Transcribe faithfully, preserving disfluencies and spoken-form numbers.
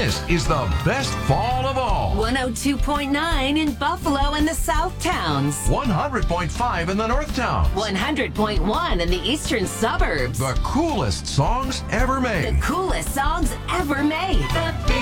This is the best fall of all. one oh two point nine in Buffalo and the South Towns. one hundred point five in the North Towns. one hundred point one in the eastern suburbs. The coolest songs ever made. The coolest songs ever made.